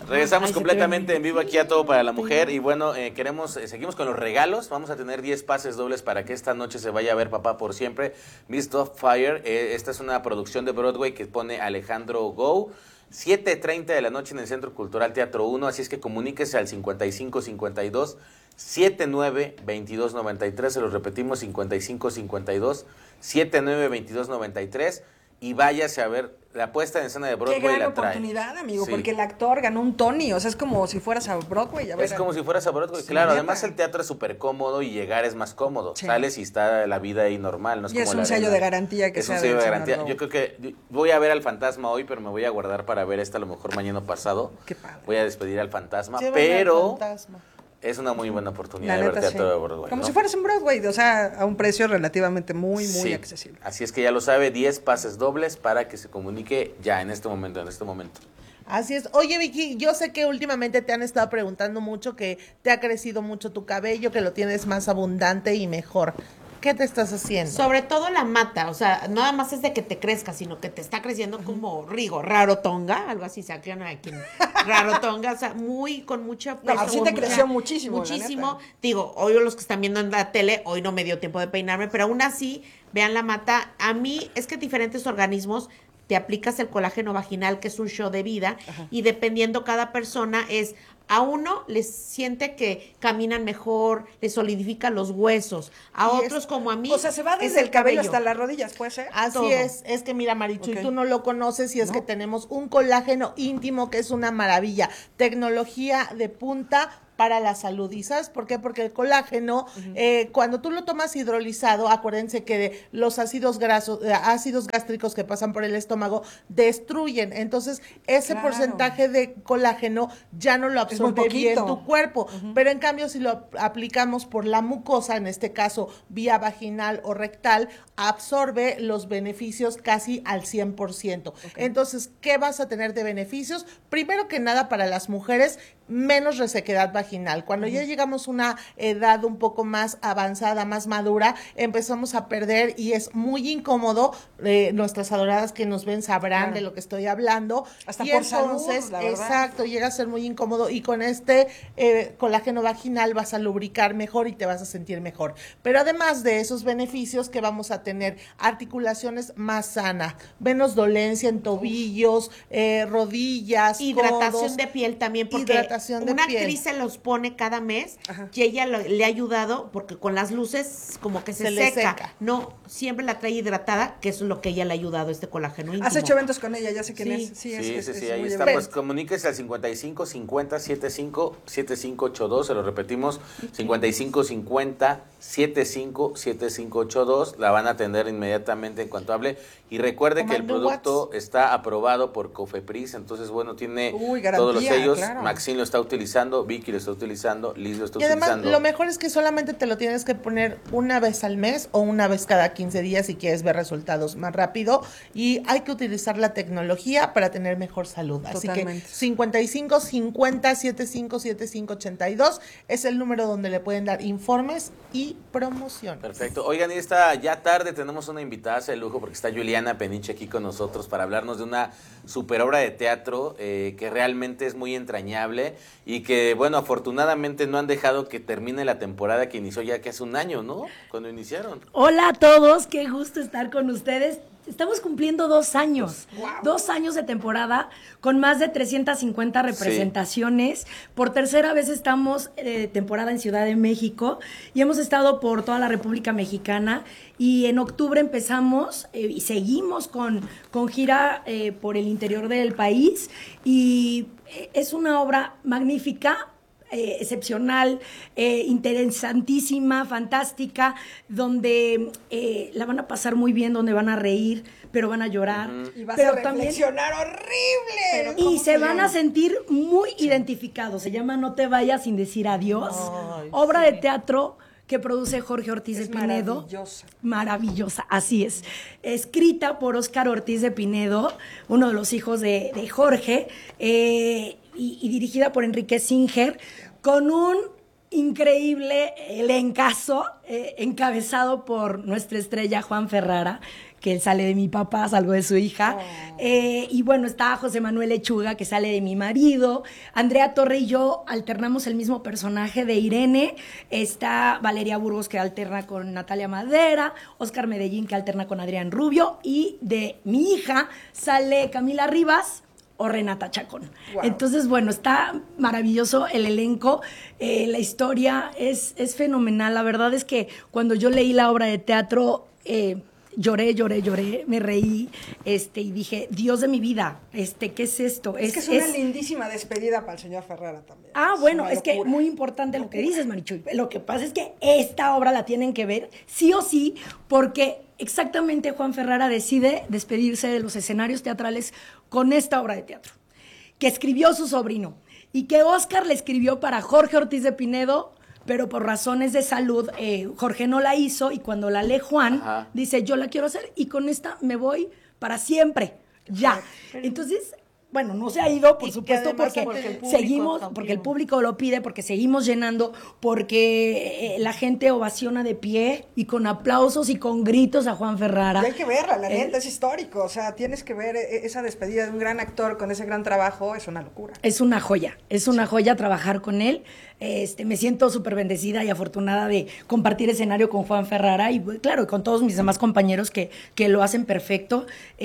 Regresamos completamente en vivo aquí a Todo para la Mujer. Y bueno, seguimos con los regalos. Vamos a tener 10 pases dobles para que esta noche se vaya a ver Papá por Siempre. Miss Fire. Esta es una producción de Broadway que pone Alejandro Go. 7:30 de la noche en el Centro Cultural Teatro 1. Así es que comuníquese al 5552 792293. Se los repetimos, 5552 792293. Y váyase a ver la puesta en escena de Broadway. Qué gran la trae. oportunidad, amigo, Sí. porque el actor ganó un Tony, o sea, es como si fueras a Broadway. Es como si fueras a Broadway, Sí, claro. neta. Además, el teatro es súper cómodo y llegar es más cómodo. Sí. Sales y está la vida ahí normal. No es Y como es la un sello arena. de garantía que Es un sea sello del de señor garantía. Go. Yo creo que voy a ver al fantasma hoy, pero me voy a guardar para ver esta a lo mejor mañana o pasado. Qué padre. Voy a despedir al fantasma, Llévame al pero fantasma. es una muy buena oportunidad La de ver neta, teatro sí. de Broadway. Como ¿no? si fueras en Broadway, o sea, a un precio relativamente muy Sí. accesible. Así es que ya lo sabe, 10 pases dobles para que se comunique ya en este momento, Así es. Oye, Vicky, yo sé que últimamente te han estado preguntando mucho que te ha crecido mucho tu cabello, que lo tienes más abundante y mejor. ¿Qué te estás haciendo? Sobre todo la mata, o sea, nada más es de que te crezca, sino que te está creciendo como rarotonga, algo así, se aclaran aquí, rarotonga, o sea, con mucha No, peso, sí te creció muchísimo, la muchísimo. neta. Digo, hoy los que están viendo en la tele, hoy no me dio tiempo de peinarme, pero aún así, vean la mata. A mí es que diferentes organismos te aplicas el colágeno vaginal, que es un show de vida, y dependiendo cada persona a uno les siente que caminan mejor, les solidifica los huesos, a Y otros como a mí. O sea, se va es desde el cabello hasta las rodillas, ¿puede ser? Así Todo. es que mira, Marichu, Ok. y tú no lo conoces y es que tenemos un colágeno íntimo que es una maravilla, tecnología de punta para la salud. ¿Y sabes por qué? Porque el colágeno, cuando tú lo tomas hidrolizado, acuérdense que los ácidos gástricos que pasan por el estómago destruyen. Entonces, ese Claro. porcentaje de colágeno ya no lo Es muy absorbe bien poquito. tu cuerpo. Pero en cambio, si lo aplicamos por la mucosa, en este caso vía vaginal o rectal, absorbe los beneficios casi al 100%. Entonces, ¿qué vas a tener de beneficios? Primero que nada, para las mujeres, menos resequedad vaginal. Cuando ya llegamos a una edad un poco más avanzada, más madura, empezamos a perder y es muy incómodo. Nuestras adoradas que nos ven sabrán Claro. de lo que estoy hablando. Hasta y por salud, entonces, la verdad. exacto, llega a ser muy incómodo y con este colágeno vaginal vas a lubricar mejor y te vas a sentir mejor. Pero además de esos beneficios que vamos a tener, articulaciones más sanas, menos dolencia en tobillos, rodillas, Hidratación codos. de piel también, porque Hidratación de una piel. actriz se los pone cada mes y ella le ha ayudado porque con las luces como que se le seca. seca. No, siempre la trae hidratada, que eso es lo que ella le ha ayudado, este colágeno íntimo. Has hecho eventos con ella, ya sé quién Sí. es. Sí, Sí, ahí muy está. bien. Pues comuníquese al 55 50 75 7582. Se lo repetimos, 55 50 75 7582. La van a atender inmediatamente en cuanto hable. Y recuerde que el Mande producto está aprobado por Cofepris. Entonces, bueno, tiene Garantía, todos los sellos. claro. Maxine lo está utilizando, Vicky lo está utilizando, Liz lo está Y además, utilizando. lo mejor es que solamente te lo tienes que poner una vez al mes o una vez cada 15 días si quieres ver resultados más rápido. Y hay que utilizar la tecnología para tener mejor salud. Así que Totalmente. 55 50 75 75 82 es el número donde le pueden dar informes y promociones. Perfecto. Oigan, y esta ya tarde tenemos una invitada de lujo porque está Juliana Peniche aquí con nosotros para hablarnos de una super obra de teatro que realmente es muy entrañable y que, bueno, afortunadamente no han dejado que termine la temporada que inició ya que hace un año, ¿no? Cuando iniciaron. Hola a todos, qué gusto estar con ustedes. Estamos cumpliendo 2 años, 2 años de temporada con más de 350 representaciones. Por tercera vez estamos temporada en Ciudad de México y hemos estado por toda la República Mexicana y en octubre empezamos y seguimos con gira por el interior del país y es una obra magnífica. Excepcional, interesantísima, fantástica, donde la van a pasar muy bien, donde van a reír, pero van a llorar. Y vas pero a reflexionar horrible. y se van a sentir muy identificados. Se llama No te vayas sin decir adiós. Ay, Obra de teatro que produce Jorge Ortiz de Pinedo. Maravillosa. Maravillosa, así es. Escrita por Óscar Ortiz de Pinedo, uno de los hijos de Jorge, y dirigida por Enrique Singer, con un increíble elencazo encabezado por nuestra estrella Juan Ferrara, que él sale de mi papá, salgo de su hija. Y bueno, está José Manuel Lechuga, que sale de mi marido. Andrea Torre y yo alternamos el mismo personaje de Irene. Está Valeria Burgos, que alterna con Natalia Madera. Oscar Medellín, que alterna con Adrián Rubio. Y de mi hija sale Camila Rivas o Renata Chacón. Wow. Entonces, bueno, está maravilloso el elenco. La historia es fenomenal. La verdad es que cuando yo leí la obra de teatro... lloré, me reí, y dije, Dios de mi vida, ¿qué es esto? Es que es una lindísima despedida para el señor Ferrara también. Bueno, una es que locura. muy importante lo que dices, Marichuy. Lo que pasa es que esta obra la tienen que ver, sí o sí, porque exactamente Juan Ferrara decide despedirse de los escenarios teatrales con esta obra de teatro, que escribió su sobrino, y que Oscar le escribió para Jorge Ortiz de Pinedo, pero por razones de salud, Jorge no la hizo, y cuando la lee Juan, Ajá. dice, yo la quiero hacer, y con esta me voy para siempre, ya. Entonces, bueno, no se ha ido, por Y que supuesto, además porque porque el público seguimos, también. porque el público lo pide, porque seguimos llenando, porque la gente ovaciona de pie, y con aplausos y con gritos a Juan Ferrara. Y hay que verla, la neta, es histórico. O sea, tienes que ver esa despedida de un gran actor con ese gran trabajo, es una locura. Es una joya trabajar con él. Me siento súper bendecida y afortunada de compartir escenario con Juan Ferrara y, claro, con todos mis demás compañeros que lo hacen perfecto.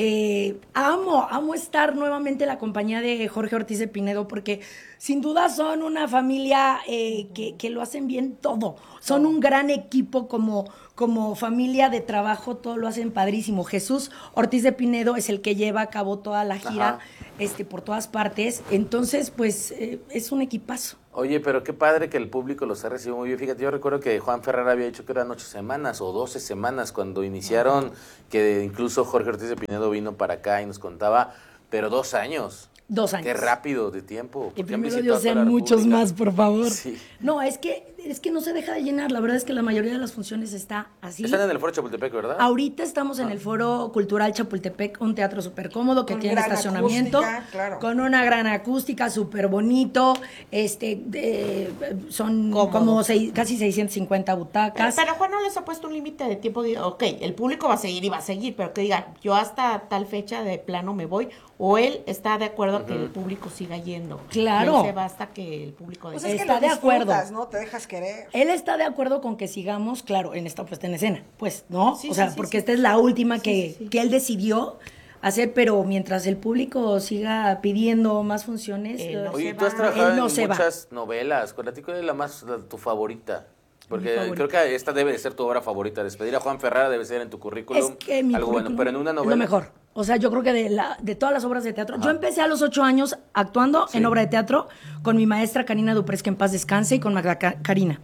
Amo estar nuevamente en la compañía de Jorge Ortiz de Pinedo, porque sin duda son una familia que lo hacen bien todo. Son un gran equipo como familia de trabajo, todo lo hacen padrísimo. Jesús Ortiz de Pinedo es el que lleva a cabo toda la gira por todas partes. Entonces, pues, es un equipazo. Oye, pero qué padre que el público los ha recibido muy bien. Fíjate, yo recuerdo que Juan Ferrara había dicho que eran 8 semanas o 12 semanas cuando iniciaron, que incluso Jorge Ortiz de Pinedo vino para acá y nos contaba, pero 2 años. 2 años. Qué rápido de tiempo. Que porque han primero visitado Dios sean toda la muchos República. más, por favor. Sí. No, es que no se deja de llenar. La verdad es que la mayoría de las funciones está así. Están en el Foro Chapultepec, ¿verdad? Ahorita estamos en el Foro Cultural Chapultepec, un teatro súper cómodo que Con tiene gran estacionamiento, acústica, claro. con una gran acústica, súper bonito. Son Cómodo. como casi 650 butacas. Pero Juan no les ha puesto un límite de tiempo. Ok, el público va a seguir y va a seguir, pero que digan, yo hasta tal fecha de plano me voy, o él está de acuerdo a que el público siga yendo. Claro. Y él se va hasta que el público Pues decida. es que Está lo de acuerdo. disfrutas, ¿no? Te dejas querer. Él está de acuerdo con que sigamos, claro, en esta puesta en escena, pues, ¿no? Sí, o sea, sí, sí, porque sí. esta es la última que sí. él decidió hacer, pero mientras el público siga pidiendo más funciones, No Oye, se tú has va. trabajado Él no en se va. muchas novelas. ¿Cuál es tu favorita? Porque Mi favorita. creo que esta debe de ser tu obra favorita. Despedir a Juan Ferrara debe ser en tu currículum es que mi algo bueno. currículum Pero en una es novela. lo mejor. O sea, yo creo que de todas las obras de teatro, yo empecé a los 8 años actuando en obra de teatro con mi maestra Karina Duprés, que en paz descanse, y con Magda Karina.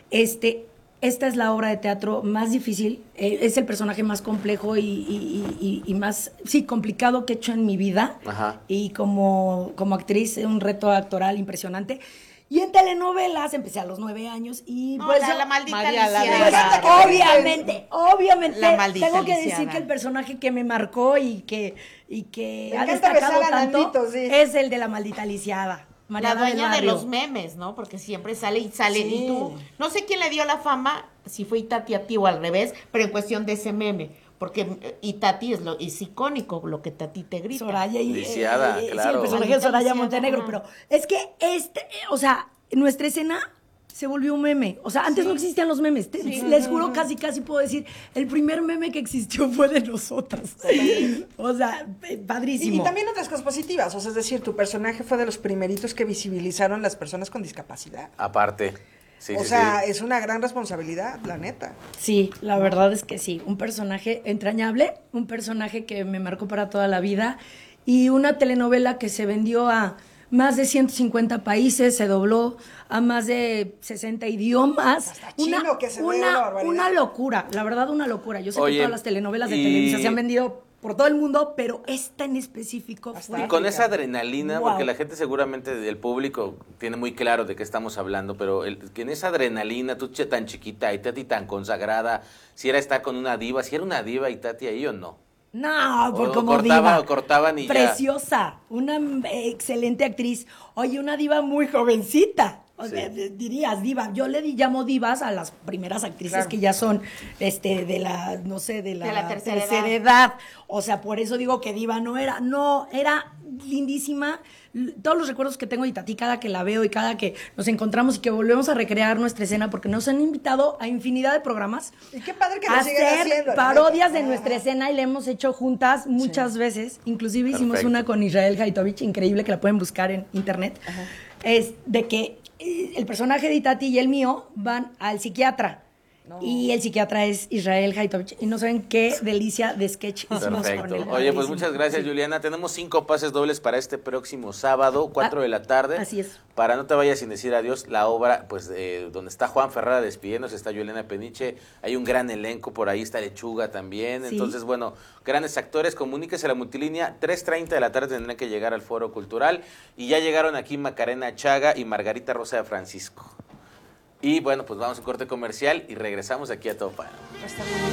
Esta es la obra de teatro más difícil, es el personaje más complejo y más, sí, complicado que he hecho en mi vida. Ajá. Y como actriz, un reto actoral impresionante. Y en telenovelas empecé a los 9 años y No, pues la maldita María, la Alicia. de- obviamente, La maldita tengo que decir lisiada. que el personaje que me marcó y que Me ha encanta destacado besar a tanto Nandito, sí. es el de la maldita lisiada. La Mariana del dueña de Barrio. los memes, ¿no? Porque siempre sale y sale. Sí. Y tú, no sé quién le dio la fama, si fue Itati a ti o al revés, pero en cuestión de ese meme. Porque Itati es icónico, lo que Tati te grita. Soraya y Lisiada, sí, claro. el personaje de Maldita Soraya Lisiada, Montenegro, ajá. pero es que o sea, nuestra escena se volvió un meme. O sea, antes no existían los memes. Les juro, casi puedo decir, el primer meme que existió fue de nosotras. O sea, padrísimo. Y también otras cosas positivas, o sea, es decir, tu personaje fue de los primeritos que visibilizaron las personas con discapacidad. Aparte. Sí, o sí, sea, sí. es una gran responsabilidad, la neta. Sí, la verdad es que sí. Un personaje entrañable, un personaje que me marcó para toda la vida y una telenovela que se vendió a más de 150 países, se dobló a más de 60 idiomas. Hasta chino que se ve una barbaridad. una locura, la verdad una locura. Yo sé Oye, que todas las telenovelas de y- Televisa se han vendido por todo el mundo, pero esta en específico fue... Y con esa adrenalina, Wow. porque la gente seguramente, el público tiene muy claro de qué estamos hablando, pero que en esa adrenalina, tú tan chiquita y Tati tan consagrada, si era estar con una diva, si era una diva y Tati ahí o no. No, por O como cortaba- diva. o cortaban y ya. Preciosa, una excelente actriz. Oye, una diva muy jovencita. O sea, dirías diva. Yo llamo divas a las primeras actrices que ya son de la, no sé, de la tercera edad. O sea, por eso digo que diva no, era lindísima. Todos los recuerdos que tengo de Itatí, cada que la veo y cada que nos encontramos y que volvemos a recrear nuestra escena, porque nos han invitado a infinidad de programas. Y qué padre que a lo sigan hacer haciendo. parodias de nuestra escena y la hemos hecho juntas muchas veces. Inclusive hicimos Perfecto. una con Israel Haitovich, increíble, que la pueden buscar en internet. Es de que el personaje de Itatí y el mío van al psiquiatra. Y el psiquiatra es Israel Haitovich. Y no saben qué delicia de sketch hicimos con Perfecto. él. Oye, pues Padrísimo. muchas gracias, Sí. Juliana. Tenemos 5 pases dobles para este próximo sábado, 4 de la tarde. Así es. Para No te vayas sin decir adiós, la obra, pues, donde está Juan Ferrara despidiéndose, está Juliana Peniche, hay un gran elenco por ahí, está Lechuga también. Sí. Entonces, bueno, grandes actores, comuníquese a la multilínea, 3:30 de la tarde tendrán que llegar al Foro Cultural. Y ya llegaron aquí Macarena Chaga y Margarita Rosa de Francisco. Y bueno, pues vamos a un corte comercial y regresamos aquí a Todo Para.